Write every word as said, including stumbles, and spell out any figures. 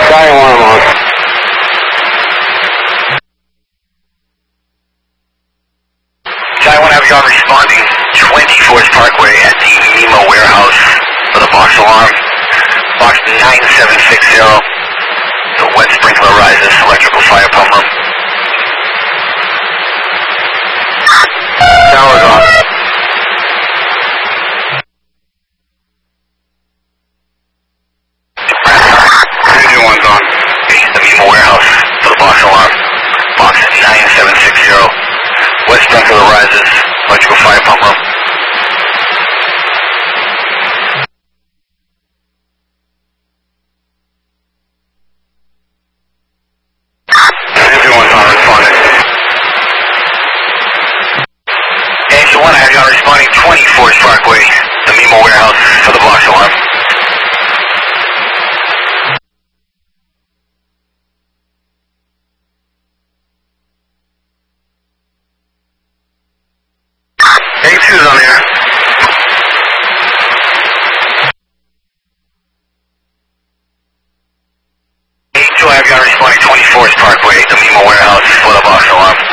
Sorry, one more. I want to have you on responding twenty-fourth Parkway at the Nemo warehouse for the box alarm. Box nine seven six zero. The wet sprinkler rises, electrical fire pump room. Tower's on. three two one's on. The Nemo warehouse for the box alarm. Box nine seven six zero. Wet sprinkler rises, electrical fire pump room. Everyone's on responding. Angel one, I have you on responding twenty-fourth Parkway, the Mimo warehouse for the box alarm. A two's on there. A two, I have you on responding twenty-fourth Parkway, the Mimo warehouse for the box alarm.